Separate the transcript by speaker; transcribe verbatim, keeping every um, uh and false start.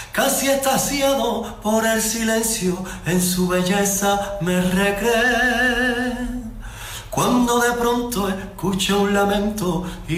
Speaker 1: casi extasiado por el silencio, en su belleza me recreé. Cuando de pronto escucho un lamento y